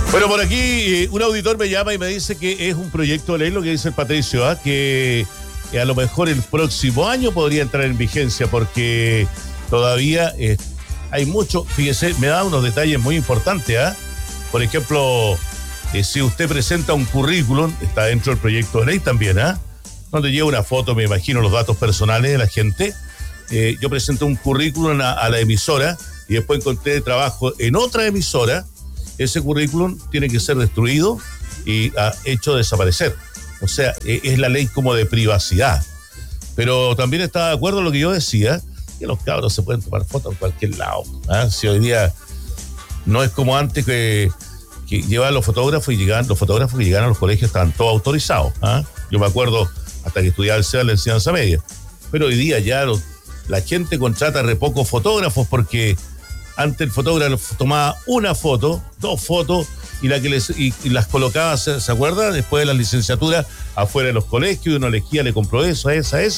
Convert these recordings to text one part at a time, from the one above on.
Bueno, por aquí un auditor me llama y me dice que es un proyecto de ley, lo que dice el Patricio, que a lo mejor el próximo año podría entrar en vigencia porque todavía hay mucho. Fíjese, me da unos detalles muy importantes. Por ejemplo, si usted presenta un currículum, está dentro del proyecto de ley también, donde lleva una foto, me imagino, los datos personales de la gente. Yo presenté un currículum a la emisora y después encontré trabajo en otra emisora. Ese currículum tiene que ser destruido y hecho desaparecer. O sea, es la ley como de privacidad. Pero también estaba de acuerdo en lo que yo decía, que los cabros se pueden tomar fotos en cualquier lado. Si hoy día no es como antes que llevaban los fotógrafos y llegaban a los colegios, estaban todos autorizados. Yo me acuerdo hasta que estudiaba el CEA, la enseñanza media. Pero hoy día ya la gente contrata re pocos fotógrafos porque antes el fotógrafo tomaba una foto, dos fotos y las colocaba, ¿se acuerda? Después de la licenciatura afuera de los colegios, uno elegía, le compró esa,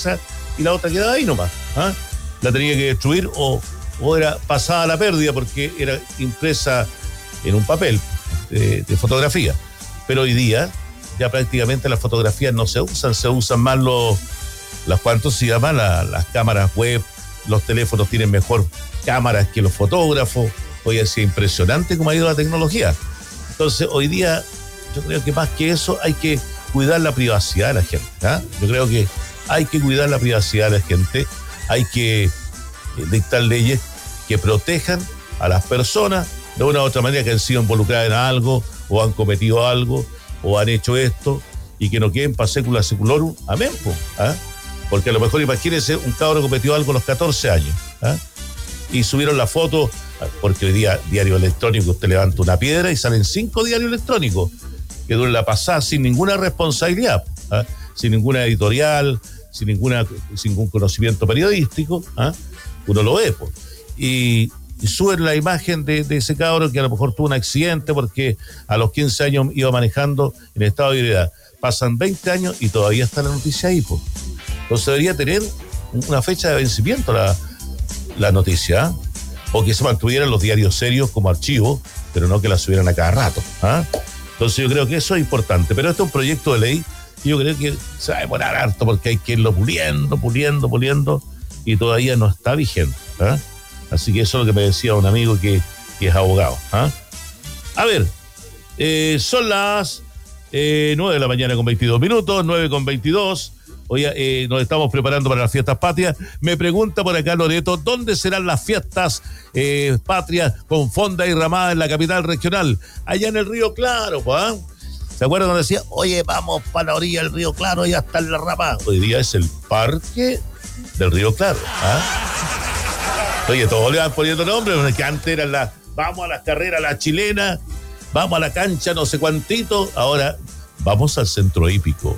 y la otra quedaba ahí nomás. La tenía que destruir o era pasada a la pérdida porque era impresa en un papel de fotografía. Pero hoy día ya prácticamente las fotografías no se usan más las cámaras web, los teléfonos tienen mejor cámaras que los fotógrafos. Hoy es impresionante cómo ha ido la tecnología. Entonces hoy día yo creo que más que eso hay que cuidar la privacidad de la gente. Yo creo que hay que cuidar la privacidad de la gente, hay que dictar leyes que protejan a las personas de una u otra manera que han sido involucradas en algo o han cometido algo o han hecho esto y que no queden para secula seculorum. Amén. Porque a lo mejor imagínense un cabro cometió algo a los 14 años y subieron la foto, porque hoy día diario electrónico, usted levanta una piedra y salen 5 diarios electrónicos que duran la pasada sin ninguna responsabilidad, sin ninguna editorial, sin ningún conocimiento periodístico. Uno lo ve y suben la imagen de ese cabro que a lo mejor tuvo un accidente porque a los 15 años iba manejando en estado de ebriedad. Pasan 20 años y todavía está la noticia ahí. Entonces debería tener una fecha de vencimiento la noticia, o que se mantuvieran los diarios serios como archivo, pero no que la subieran a cada rato. Entonces yo creo que eso es importante, pero este es un proyecto de ley y yo creo que se va a demorar harto porque hay que irlo puliendo y todavía no está vigente. Así que eso es lo que me decía un amigo que es abogado. A ver, son las 9 de la mañana con 22 minutos, 9 con 22. Oye, nos estamos preparando para las fiestas patrias. Me pregunta por acá Loreto, ¿dónde serán las fiestas patrias con fonda y ramada en la capital regional? Allá en el Río Claro, ¿se acuerdan cuando decía, oye, vamos para la orilla del Río Claro y hasta la ramada? Hoy día es el parque del Río Claro. Oye, todos le van poniendo nombre, que antes eran vamos a las carreras, la chilena, vamos a la cancha, no sé cuántito, ahora vamos al centro hípico.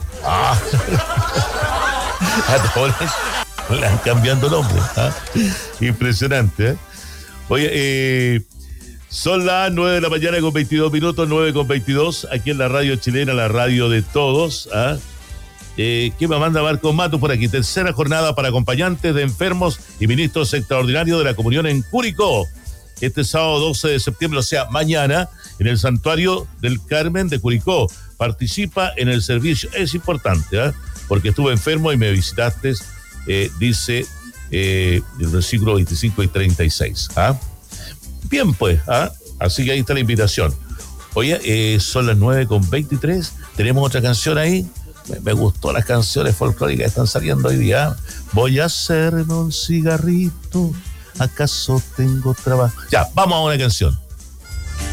Ahora le han cambiando nombre. Impresionante. Oye, son las 9 de la mañana con 22 minutos, 9 con 22, aquí en la radio chilena, la radio de todos. ¿Qué me manda Marcos Matos por aquí? Tercera jornada para acompañantes de enfermos y ministros extraordinarios de la comunión en Curicó. Este sábado 12 de septiembre, o sea, mañana, en el Santuario del Carmen de Curicó. Participa en el servicio. Es importante, porque estuve enfermo y me visitaste, dice el versículo 25 y 36. Bien, pues, así que ahí está la invitación. Oye, son las 9 con 23. Tenemos otra canción ahí. Me gustó las canciones folclóricas que están saliendo hoy día. Voy a hacerme un cigarrito. ¿Acaso tengo trabajo? Ya, vamos a una canción.